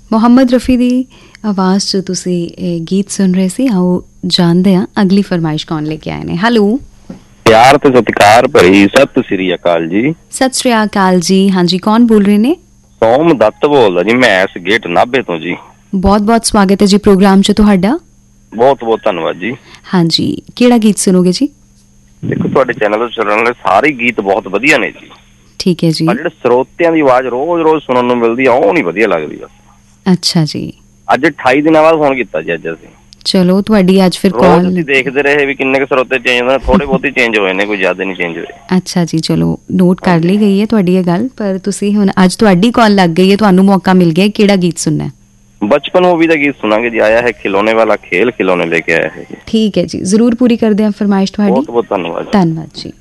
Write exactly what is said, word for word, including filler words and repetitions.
ਮੁਹੰਮਦ ਰਫੀ ਦੀ ਆਵਾਜ਼ 'ਚ ਤੁਸੀਂ ਇਹ ਗੀਤ ਸੁਣ ਰਹੇ ਸੀ। ਆਓ ਜਾਣਦੇ ਹਾਂ ਅਗਲੀ ਫਰਮਾਇਸ਼ ਕੌਣ ਲੈ ਕੇ ਆਏ ਨੇ। ਹੈਲੋ, ਪਿਆਰ ਤੇ ਸਤਿਕਾਰ ਭਰੀ ਸਤਿ ਸ੍ਰੀ ਅਕਾਲ ਜੀ। ਸਤਿ ਸ੍ਰੀ ਅਕਾਲ ਜੀ। ਹਾਂਜੀ, ਕੌਣ ਬੋਲ ਰਹੇ ਨੇ? ਸੋਮ ਦੱਤ ਬੋਲਦਾ ਜੀ, ਮੈਂ ਇਸ ਗੇਟ ਨਾਭੇ ਤੋਂ ਜੀ। ਬਹੁਤ ਬਹੁਤ ਸਵਾਗਤ ਹੈ ਜੀ ਪ੍ਰੋਗਰਾਮ 'ਚ ਤੁਹਾਡਾ। ਬਹੁਤ ਬਹੁਤ ਧੰਨਵਾਦ ਜੀ। ਹਾਂਜੀ, ਕਿਹੜਾ ਗੀਤ ਸੁਣੋਗੇ ਜੀ? ਦੇਖੋ, ਤੁਹਾਡੇ ਚੈਨਲ ਤੋਂ ਚੱਲਣ ਵਾਲੇ ਸਾਰੇ ਗੀਤ ਬਹੁਤ ਵਧੀਆ ਨੇ ਜੀ। ਠੀਕ ਹੈ ਜੀ। ਪਰ ਜਿਹੜੇ ਸਰੋਤਿਆਂ ਦੀ ਆਵਾਜ਼ ਰੋਜ਼ ਰੋਜ਼ ਸੁਣਨ ਨੂੰ ਮਿਲਦੀ ਆ, ਉਹ ਨਹੀਂ ਵਧੀਆ ਲੱਗਦੀ ਬਸ। ਅੱਛਾ ਜੀ। ਅੱਜ ਅਠਾਈ ਦਿਨਾਂ ਬਾਅਦ ਫੋਨ ਕੀਤਾ ਜੀ। ਅੱਜ ਅਸੀਂ ਚਲੋ, ਤੁਹਾਡੀ ਅੱਜ ਫਿਰ ਕਾਲ ਤੁਸੀਂ ਦੇਖਦੇ ਰਹੇ ਵੀ ਕਿੰਨੇ ਕੁ ਸਰੋਤੇ ਚੇਂਜ ਹੋਏ, ਥੋੜੇ ਬਹੁਤੇ ਚੇਂਜ ਹੋਏ ਨੇ, ਕੋਈ ਜ਼ਿਆਦਾ ਨਹੀਂ ਚੇਂਜ ਹੋਏ। ਅੱਛਾ ਜੀ, ਚਲੋ ਨੋਟ ਕਰ ਲਈ ਗਈ ਹੈ ਤੁਹਾਡੀ ਇਹ ਗੱਲ। ਪਰ ਤੁਸੀਂ ਹੁਣ ਅੱਜ ਤੁਹਾਡੀ ਕਾਲ ਲੱਗ ਗਈ ਹੈ, ਤੁਹਾਨੂੰ ਮੌਕਾ ਮਿਲ ਗਿਆ, ਕਿਹੜਾ ਗੀਤ ਸੁਣਨਾ? ਬਚਪਨ ਮੂਵੀ ਦਾ ਗੀਤ ਸੁਣਾਂਗੇ ਜੀ। ਆਇਆ ਹੈ ਖਿਲੌਣੇ ਵਾਲਾ ਖੇਲ, ਖਿਲੌਣੇ ਲੈ ਕੇ ਆਇਆ ਹੈ ਜੀ। ਠੀਕ ਹੈ ਜੀ, ਜ਼ਰੂਰ ਪੂਰੀ ਕਰਦੇ ਹਾਂ ਫਰਮਾਇਸ਼ ਤੁਹਾਡੀ। ਬਹੁਤ ਬਹੁਤ ਧੰਨਵਾਦ। ਧੰਨਵਾਦ ਜੀ।